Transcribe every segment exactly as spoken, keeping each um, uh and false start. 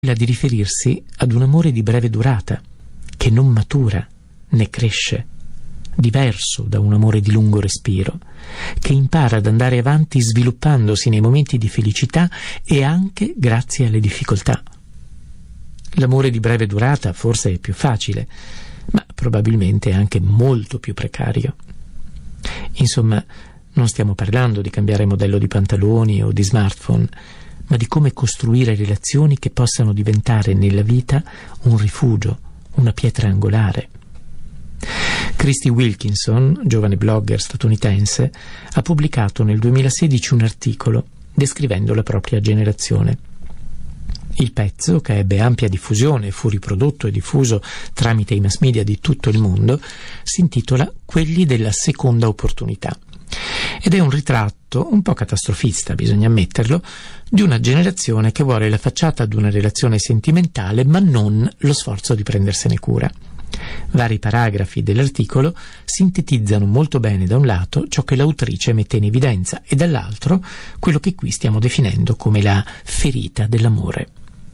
quella di riferirsi ad un amore di breve durata, che non matura né cresce, diverso da un amore di lungo respiro, che impara ad andare avanti sviluppandosi nei momenti di felicità e anche grazie alle difficoltà. L'amore di breve durata forse è più facile, ma probabilmente è anche molto più precario. Insomma, non stiamo parlando di cambiare modello di pantaloni o di smartphone, ma di come costruire relazioni che possano diventare nella vita un rifugio, una pietra angolare. Christy Wilkinson, giovane blogger statunitense, ha pubblicato nel duemilasedici un articolo descrivendo la propria generazione. Il pezzo, che ebbe ampia diffusione e fu riprodotto e diffuso tramite i mass media di tutto il mondo, si intitola Quelli della seconda opportunità. Ed è un ritratto un po' catastrofista, bisogna ammetterlo, di una generazione che vuole la facciata ad una relazione sentimentale ma non lo sforzo di prendersene cura. Vari paragrafi dell'articolo sintetizzano molto bene da un lato ciò che l'autrice mette in evidenza e dall'altro quello che qui stiamo definendo come la ferita dell'amore.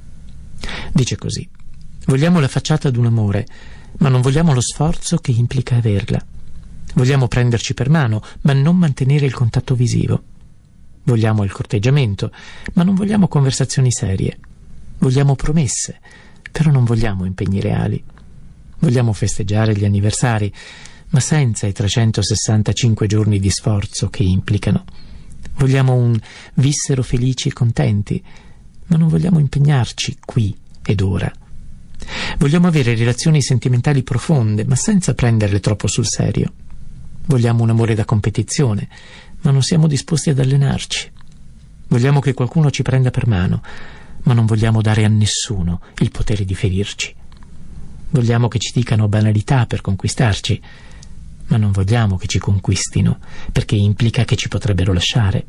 Dice così: vogliamo la facciata d'un amore, ma non vogliamo lo sforzo che implica averla. Vogliamo prenderci per mano, ma non mantenere il contatto visivo. Vogliamo il corteggiamento, ma non vogliamo conversazioni serie. Vogliamo promesse, però non vogliamo impegni reali. Vogliamo festeggiare gli anniversari, ma senza i trecentosessantacinque giorni di sforzo che implicano. Vogliamo un vissero felici e contenti, ma non vogliamo impegnarci qui ed ora. Vogliamo avere relazioni sentimentali profonde, ma senza prenderle troppo sul serio. Vogliamo un amore da competizione, ma non siamo disposti ad allenarci. Vogliamo che qualcuno ci prenda per mano, ma non vogliamo dare a nessuno il potere di ferirci. Vogliamo che ci dicano banalità per conquistarci, ma non vogliamo che ci conquistino, perché implica che ci potrebbero lasciare.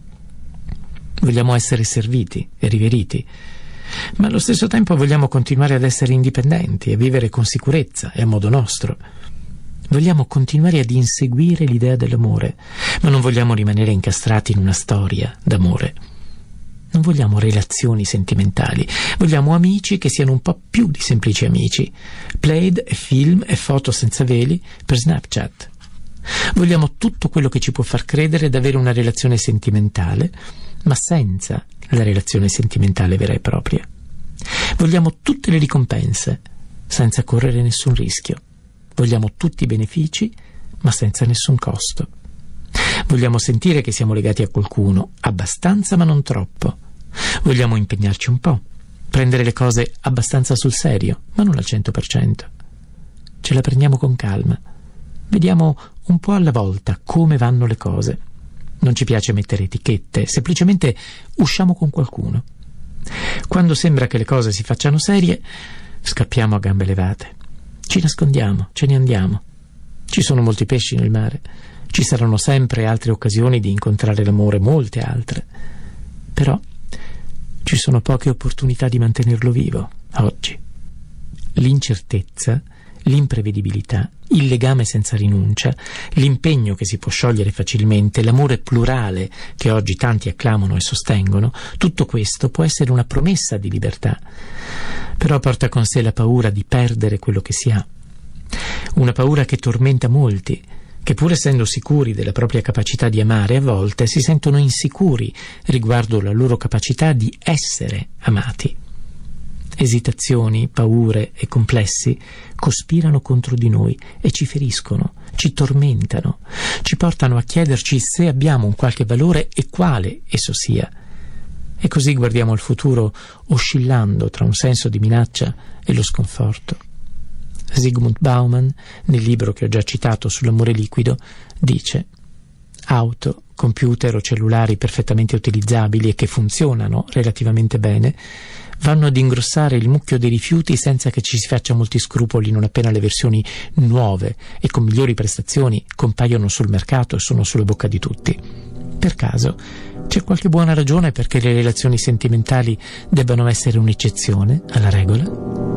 Vogliamo essere serviti e riveriti, ma allo stesso tempo vogliamo continuare ad essere indipendenti e vivere con sicurezza e a modo nostro. Vogliamo continuare ad inseguire l'idea dell'amore, ma non vogliamo rimanere incastrati in una storia d'amore. Non vogliamo relazioni sentimentali, vogliamo amici che siano un po' più di semplici amici, plaid e film e foto senza veli per Snapchat. Vogliamo tutto quello che ci può far credere di avere una relazione sentimentale, ma senza la relazione sentimentale vera e propria. Vogliamo tutte le ricompense, senza correre nessun rischio. Vogliamo tutti i benefici, ma senza nessun costo. Vogliamo sentire che siamo legati a qualcuno, abbastanza ma non troppo. Vogliamo impegnarci un po', prendere le cose abbastanza sul serio, ma non al cento per cento. Ce la prendiamo con calma. Vediamo un po' alla volta come vanno le cose. Non ci piace mettere etichette, semplicemente usciamo con qualcuno. Quando sembra che le cose si facciano serie, scappiamo a gambe levate. Ci nascondiamo, ce ne andiamo. Ci sono molti pesci nel mare. Ci saranno sempre altre occasioni di incontrare l'amore, molte altre. Però ci sono poche opportunità di mantenerlo vivo, oggi. L'incertezza, l'imprevedibilità, il legame senza rinuncia, l'impegno che si può sciogliere facilmente, l'amore plurale che oggi tanti acclamano e sostengono, tutto questo può essere una promessa di libertà, però porta con sé la paura di perdere quello che si ha. Una paura che tormenta molti, che pur essendo sicuri della propria capacità di amare, a volte si sentono insicuri riguardo la loro capacità di essere amati. Esitazioni, paure e complessi cospirano contro di noi e ci feriscono, ci tormentano, ci portano a chiederci se abbiamo un qualche valore e quale esso sia. E così guardiamo al futuro oscillando tra un senso di minaccia e lo sconforto. Zygmunt Bauman, nel libro che ho già citato sull'amore liquido, dice: auto, computer o cellulari perfettamente utilizzabili e che funzionano relativamente bene vanno ad ingrossare il mucchio dei rifiuti senza che ci si faccia molti scrupoli non appena le versioni nuove e con migliori prestazioni compaiono sul mercato e sono sulla bocca di tutti. Per caso c'è qualche buona ragione perché le relazioni sentimentali debbano essere un'eccezione alla regola?